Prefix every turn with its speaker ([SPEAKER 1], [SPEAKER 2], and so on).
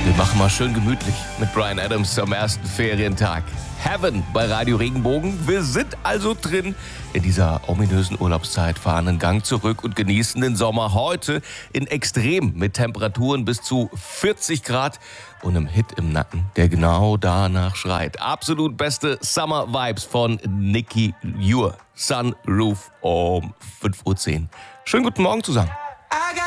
[SPEAKER 1] Wir machen mal schön gemütlich mit Bryan Adams am ersten Ferientag. Heaven bei Radio Regenbogen. Wir sind also drin in dieser ominösen Urlaubszeit, fahren einen Gang zurück und genießen den Sommer heute in Extrem mit Temperaturen bis zu 40 Grad und einem Hit im Nacken, der genau danach schreit. Absolut beste Summer Vibes von Nicky Ure. Sunroof um 5:10 Uhr. Schönen guten Morgen zusammen.